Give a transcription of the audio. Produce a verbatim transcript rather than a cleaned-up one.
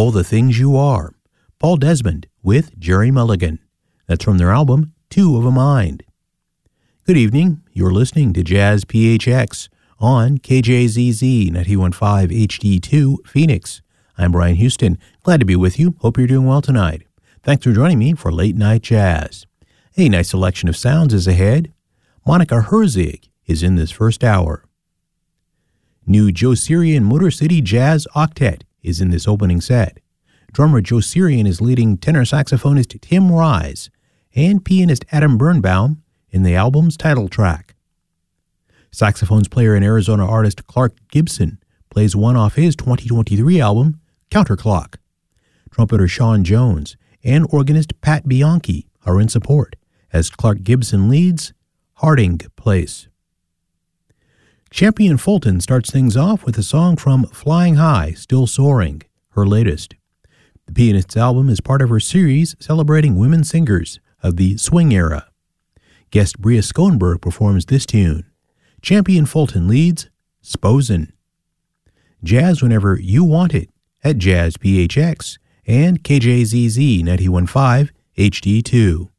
All the Things You Are, Paul Desmond with Jerry Mulligan. That's from their album, Two of a Mind. Good evening. You're listening to Jazz P H X on K J Z Z ninety-one point five H D two, Phoenix. I'm Brian Houston. Glad to be with you. Hope you're doing well tonight. Thanks for joining me for Late Night Jazz. A nice selection of sounds is ahead. Monica Herzig is in this first hour. New Joe Sirian Motor City Jazz Octet is in this opening set. Drummer Joe Sirian is leading tenor saxophonist Tim Rise and pianist Adam Birnbaum in the album's title track. Saxophones player and Arizona artist Clark Gibson plays one off his twenty twenty-three album, Counterclock. Trumpeter Sean Jones and organist Pat Bianchi are in support as Clark Gibson leads Harding Place. Champion Fulton starts things off with a song from Flying High, Still Soaring, her latest. The pianist's album is part of her series celebrating women singers of the swing era. Guest Bria Schoenberg performs this tune. Champion Fulton leads Sposen. Jazz whenever you want it at Jazz P H X and K J Z Z ninety-one point five H D two.